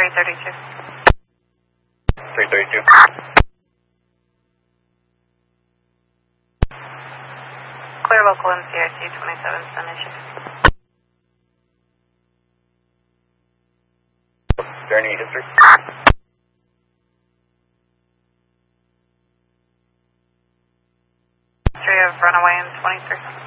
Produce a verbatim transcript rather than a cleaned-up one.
three thirty-two. three thirty-two. Clear local M C I C twenty-seven, send issue. Journey history. History of runaway in twenty-three.